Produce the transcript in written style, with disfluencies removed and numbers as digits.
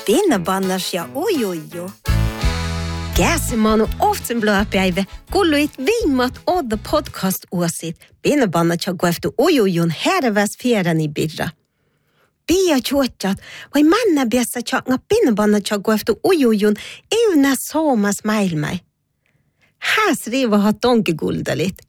Pinnabannas ja ujuju. Käsimanu oftsen blöpäivä, kulluit viimmat odda podcast-uosit. Pinnabannat ja kueftu ujujun herväs fjärani birra. Pia chuotjat, vai manna biassa tjanga pinnabannat ja kueftu ujujun euna soomas maailmai. Häs riivahat tonkiguldalit.